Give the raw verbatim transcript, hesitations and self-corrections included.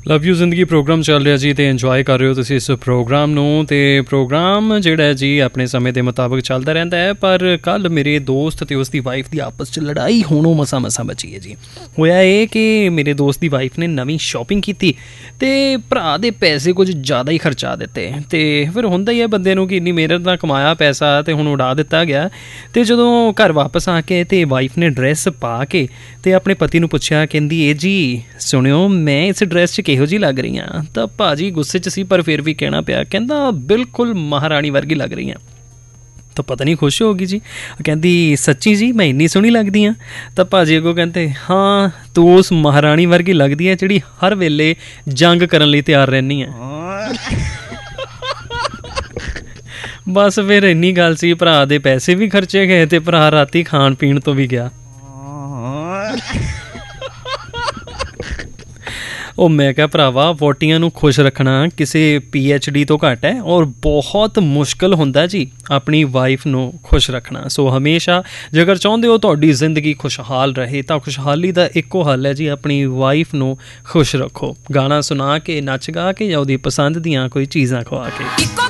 Love you ਜ਼ਿੰਦਗੀ programme ਚੱਲ ਰਿਹਾ ਜੀ ਅਤੇ ਇੰਜੋਏ ਕਰ ਰਹੇ ਹੋ ਤੁਸੀਂ ਇਸ ਪ੍ਰੋਗਰਾਮ ਨੂੰ। ਅਤੇ ਪ੍ਰੋਗਰਾਮ ਜਿਹੜਾ ਜੀ ਆਪਣੇ ਸਮੇਂ ਦੇ ਮੁਤਾਬਕ ਚੱਲਦਾ ਰਹਿੰਦਾ ਹੈ, ਪਰ ਕੱਲ੍ਹ ਮੇਰੇ ਦੋਸਤ ਅਤੇ ਉਸ ਦੀ ਵਾਈਫ ਦੀ ਆਪਸ 'ਚ ਲੜਾਈ ਹੋਣੋਂ ਮਸਾਂ ਮਸਾਂ ਬਚੀ ਹੈ ਜੀ। ਹੋਇਆ ਇਹ ਕਿ ਮੇਰੇ ਦੋਸਤ ਦੀ ਵਾਈਫ ਨੇ ਨਵੀਂ ਸ਼ੋਪਿੰਗ ਕੀਤੀ ਅਤੇ ਭਰਾ ਦੇ ਪੈਸੇ ਕੁਝ ਜ਼ਿਆਦਾ ਹੀ ਖਰਚਾ ਦਿੱਤੇ। ਅਤੇ ਫਿਰ ਹੁੰਦਾ ਹੀ ਹੈ ਬੰਦੇ ਨੂੰ ਕਿ ਇੰਨੀ ਮਿਹਨਤ ਨਾਲ ਕਮਾਇਆ ਪੈਸਾ ਅਤੇ ਹੁਣ ਉਡਾ ਦਿੱਤਾ ਗਿਆ। ਅਤੇ ਜਦੋਂ ਘਰ ਵਾਪਸ ਆ ਕੇ ਅਤੇ ਵਾਈਫ ਨੇ ਡਰੈਸ ਪਾ ਕੇ ਅਤੇ ਆਪਣੇ ਪਤੀ ਨੂੰ ਪੁੱਛਿਆ, ਕਹਿੰਦੀ ਇਹ ਜੀ ਸੁਣਿਓ ਮੈਂ ਇਸ ਡਰੈਸ 'ਚ ਕਿਹੋ ਜਿਹੀ ਲੱਗ ਰਹੀ ਹਾਂ। ਤਾਂ ਭਾਜੀ ਗੁੱਸੇ 'ਚ ਸੀ, ਪਰ ਫਿਰ ਵੀ ਕਹਿਣਾ ਪਿਆ, ਕਹਿੰਦਾ ਬਿਲਕੁਲ ਮਹਾਰਾਣੀ ਵਰਗੀ ਲੱਗ ਰਹੀ ਹਾਂ। ਤਾਂ ਪਤਾ ਨਹੀਂ ਖੁਸ਼ ਹੋ ਗਈ ਜੀ, ਕਹਿੰਦੀ ਸੱਚੀ ਜੀ ਮੈਂ ਇੰਨੀ ਸੋਹਣੀ ਲੱਗਦੀ ਹਾਂ। ਤਾਂ ਭਾਜੀ ਅੱਗੋਂ ਕਹਿੰਦੇ ਹਾਂ ਤੂੰ ਉਸ ਮਹਾਰਾਣੀ ਵਰਗੀ ਲੱਗਦੀ ਹੈ ਜਿਹੜੀ ਹਰ ਵੇਲੇ ਜੰਗ ਕਰਨ ਲਈ ਤਿਆਰ ਰਹਿੰਦੀ ਹੈ। ਬਸ ਫਿਰ ਇੰਨੀ ਗੱਲ ਸੀ, ਭਰਾ ਦੇ ਪੈਸੇ ਵੀ ਖਰਚੇ ਗਏ ਅਤੇ ਭਰਾ ਰਾਤੀ ਖਾਣ ਪੀਣ ਤੋਂ ਵੀ ਗਿਆ। ਉਹ ਮੈਂ ਕਿਹਾ ਭਰਾਵਾ ਵਹੁਟੀਆਂ ਨੂੰ ਖੁਸ਼ ਰੱਖਣਾ ਕਿਸੇ ਪੀ ਐਚ ਡੀ ਤੋਂ ਘੱਟ ਹੈ ਔਰ ਬਹੁਤ ਮੁਸ਼ਕਿਲ ਹੁੰਦਾ ਜੀ ਆਪਣੀ ਵਾਈਫ ਨੂੰ ਖੁਸ਼ ਰੱਖਣਾ। ਸੋ ਹਮੇਸ਼ਾ ਜੇਕਰ ਚਾਹੁੰਦੇ ਹੋ ਤੁਹਾਡੀ ਜ਼ਿੰਦਗੀ ਖੁਸ਼ਹਾਲ ਰਹੇ ਤਾਂ ਖੁਸ਼ਹਾਲੀ ਦਾ ਇੱਕੋ ਹੱਲ ਹੈ ਜੀ, ਆਪਣੀ ਵਾਈਫ ਨੂੰ ਖੁਸ਼ ਰੱਖੋ। ਗਾਣਾ ਸੁਣਾ ਕੇ, ਨੱਚ ਗਾ ਕੇ ਜਾਂ ਉਹਦੀ ਪਸੰਦ ਦੀਆਂ ਕੋਈ ਚੀਜ਼ਾਂ ਖਵਾ ਕੇ।